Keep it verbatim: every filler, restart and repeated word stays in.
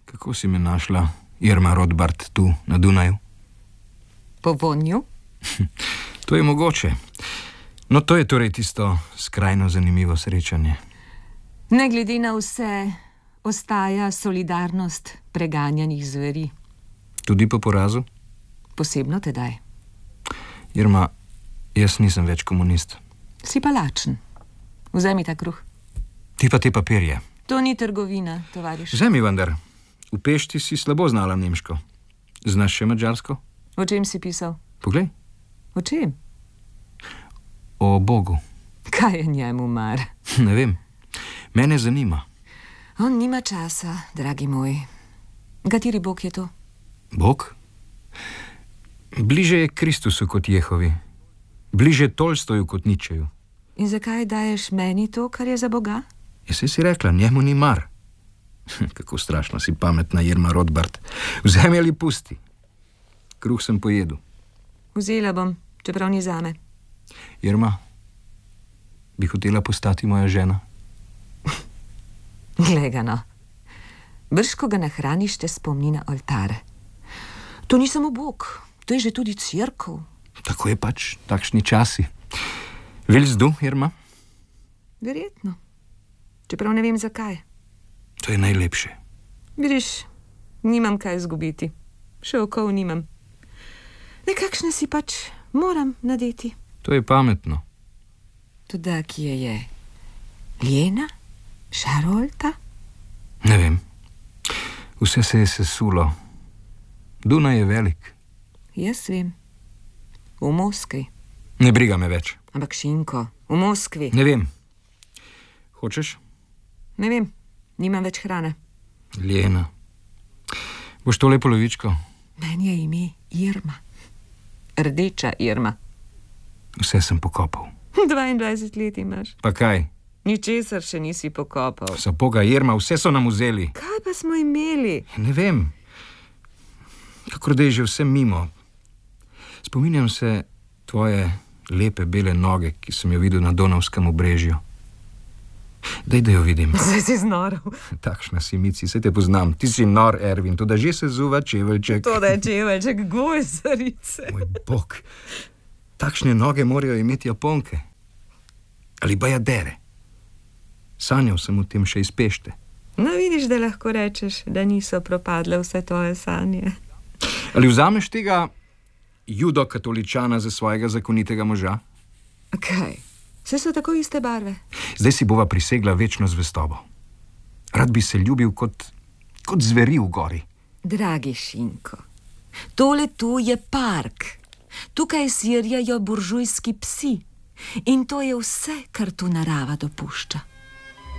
Kako si me našla, Irma Rodbart, tu na Dunaju? Po vonju? To je mogoče. No, to je torej tisto skrajno zanimivo srečanje. Ne glede na vse, ostaja solidarnost preganjanih zveri. Tudi po porazu? Posebno tedaj. Irma, jaz nisem več komunist. Si pa lačen. Vzemi ta kruh. Ti pa te papirje. To ni trgovina, tovariš. Vzemi vendar. V Pešti si slabo znala nemško. Znaš še madžarsko? O čem si pisal? Poglej. O čem? O Bogu. Kaj je njemu mar? Ne vem. Mene zanima. On nima časa, dragi moj. Kateri Bog je to? Bog? Bliže je Kristusu kot Jehovi. Bliže Tolstoju kot Ničeju. In zakaj daješ meni to, kar je za Boga? Ja, saj si rekla, njemu ni mar. Kako strašno si pametna, Irma Rodbart. Vzemi ali pusti. Kruh sem pojedel. Vzela bom, čeprav ni zame. Irma, bi hotela postati moja žena? Glegano. Brž, ko ga nahraniš, te spomni na oltar. To ni samo Bog, to je že tudi cerkev. Tako je pač, takšni časi. Vilzdu, Irma? Verjetno. Čeprav ne vem zakaj. To je najlepše. Vidiš, nimam kaj izgubiti. Še okov nimam. Nekakšne si pač moram nadeti. To je pametno. Toda, kje je? Ljena? Šarolta? Ne vem. Vse se je sesulo. Dunaj je velik. Jaz vem. V Moskvi. Ne briga me več. Ampak Šinko, v Moskvi. Ne vem. Hočeš? Ne vem. Nimam več hrane. Ljena. Boš tole polovičko? Meni je ime Irma. Rdeča Irma. Vse sem pokopal. dvaindvajset let imaš. Pa kaj? Ničesar še nisi pokopal. Za Boga, Irma, vse so nam vzeli. Kaj pa smo imeli? Ne vem. Kakor da je že vse mimo. Spominjam se tvoje lepe bele noge, ki sem jo videl na Donavskem obrežju. Daj, da jo vidim. Zdaj si znorel. Takšna si, Mici, saj te poznam. Ti si nor, Ervin, to da že se zuva čeveljček. To da je čeveljček, gojzarice. Moj Bog, takšne noge morajo imeti Japonke. Ali bajadere. Sanjal sem o tem še iz Pešte. No, vidiš, da lahko rečeš, da niso propadle vse tvoje sanje. Ali vzameš tega judo-katoličana za svojega zakonitega moža? Kaj? Vse so tako iste barve. Zdaj si bova prisegla večno zvestobo. Rad bi se ljubil kot, kot zveri v gori. Dragi Šinko, tole tu je park. Tukaj sirjajo buržujski psi. In to je vse, kar tu narava dopušča.